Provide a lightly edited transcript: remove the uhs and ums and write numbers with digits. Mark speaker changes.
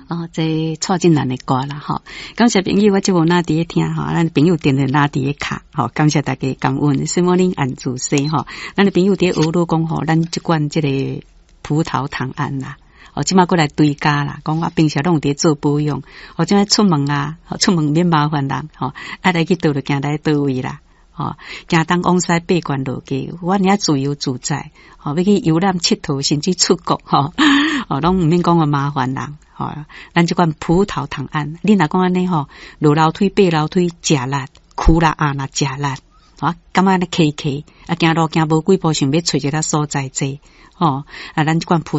Speaker 1: 这蔡振南的歌啦吼，感谢朋友，我即无哪伫咧听吼，咱朋友点了哪伫咧卡，吼，感谢大家感恩，什么恁按住说吼，咱的朋友伫学路讲吼，咱即款即个葡萄糖胺啦，即马过来追加啦，讲我平时拢伫做保养，即马出门啊，出门免麻烦人，爱来去倒就行来倒位啦。行东往西八关落街，我尔自由自在，要去游览佚佗，甚至出国，拢毋免讲我麻烦人，咱即款葡萄糖胺，你若讲安尼落楼梯爬楼梯食力，哭啦啊啦食力，感觉咧崎崎，行路行无几步，想要找一个所在坐，咱即款葡